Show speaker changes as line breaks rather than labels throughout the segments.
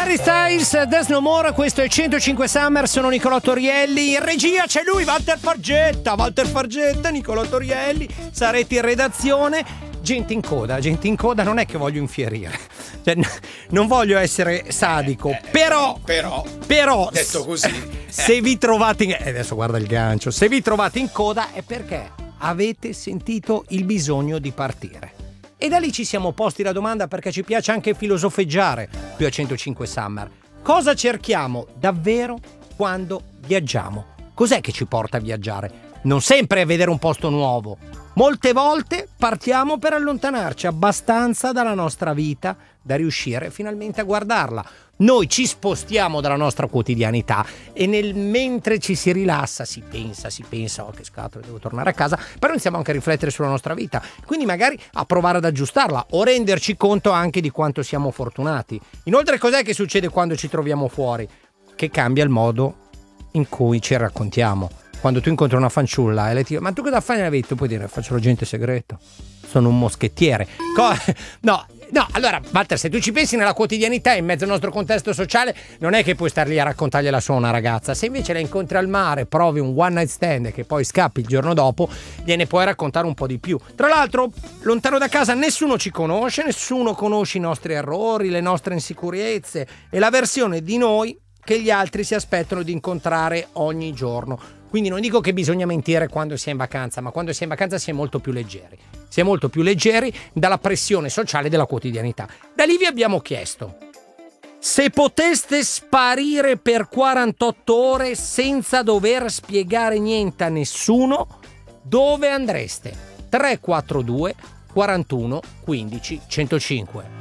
Harry Styles, There's No More, questo è 105 Summer, sono Nicolò Torielli, in regia c'è lui, Walter Fargetta, Nicolò Torielli, sarete in redazione, gente in coda, non è che voglio infierire, cioè, non voglio essere sadico, però
detto così,
se vi trovate adesso guarda il gancio, se vi trovate in coda è perché avete sentito il bisogno di partire. E da lì ci siamo posti la domanda, perché ci piace anche filosofeggiare qui a 105 Summer. Cosa cerchiamo davvero quando viaggiamo? Cos'è che ci porta a viaggiare? Non sempre a vedere un posto nuovo. Molte volte partiamo per allontanarci abbastanza dalla nostra vita da riuscire finalmente a guardarla. Noi ci spostiamo dalla nostra quotidianità e mentre ci si rilassa si pensa, oh che scatole, devo tornare a casa, però iniziamo anche a riflettere sulla nostra vita, quindi magari a provare ad aggiustarla o renderci conto anche di quanto siamo fortunati. Inoltre, cos'è che succede quando ci troviamo fuori? Che cambia il modo in cui ci raccontiamo. Quando tu incontri una fanciulla e lei ti dice: ma tu cosa fai nella vita? Tu puoi dire: faccio l'agente segreto, sono un moschettiere. No, allora Walter, se tu ci pensi nella quotidianità, in mezzo al nostro contesto sociale, non è che puoi star lì a raccontargliela solo a una ragazza. Se invece la incontri al mare, provi un one night stand e che poi scappi il giorno dopo, gliene puoi raccontare un po' di più. Tra l'altro, lontano da casa nessuno ci conosce, nessuno conosce i nostri errori, le nostre insicurezze e la versione di noi che gli altri si aspettano di incontrare ogni giorno. Quindi non dico che bisogna mentire quando si è in vacanza, ma quando si è in vacanza si è molto più leggeri. Si è molto più leggeri dalla pressione sociale della quotidianità. Da lì vi abbiamo chiesto: se poteste sparire per 48 ore senza dover spiegare niente a nessuno, dove andreste? 342 41 15 105.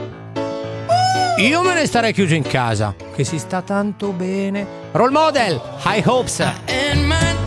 Io me ne starei chiuso in casa, che si sta tanto bene. Role model, High Hopes.